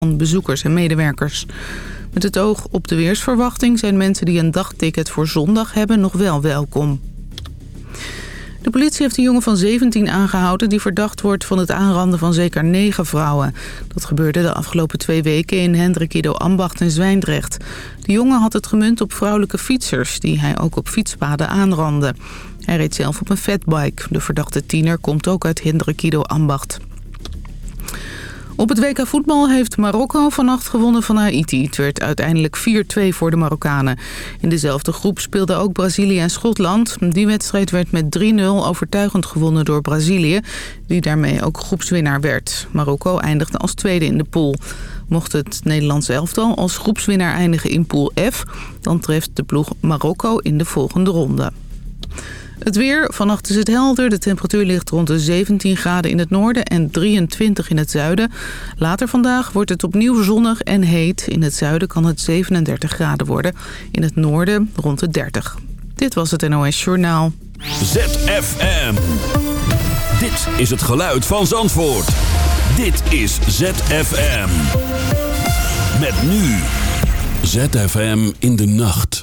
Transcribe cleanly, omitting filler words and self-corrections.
van bezoekers en medewerkers. Met het oog op de weersverwachting zijn mensen die een dagticket voor zondag hebben nog wel welkom. De politie heeft een jongen van 17 aangehouden die verdacht wordt van het aanranden van zeker 9 vrouwen. Dat gebeurde de afgelopen 2 weken in Hendrik Ido Ambacht en Zwijndrecht. De jongen had het gemunt op vrouwelijke fietsers die hij ook op fietspaden aanrandde. Hij reed zelf op een fatbike. De verdachte tiener komt ook uit Hendrik Ido Ambacht. Op het WK voetbal heeft Marokko vannacht gewonnen van Haïti. Het werd uiteindelijk 4-2 voor de Marokkanen. In dezelfde groep speelden ook Brazilië en Schotland. Die wedstrijd werd met 3-0 overtuigend gewonnen door Brazilië, die daarmee ook groepswinnaar werd. Marokko eindigde als tweede in de pool. Mocht het Nederlands elftal als groepswinnaar eindigen in pool F, dan treft de ploeg Marokko in de volgende ronde. Het weer, vannacht is het helder. De temperatuur ligt rond de 17 graden in het noorden en 23 in het zuiden. Later vandaag wordt het opnieuw zonnig en heet. In het zuiden kan het 37 graden worden. In het noorden rond de 30. Dit was het NOS Journaal. ZFM. Dit is het geluid van Zandvoort. Dit is ZFM. Met nu. ZFM in de nacht.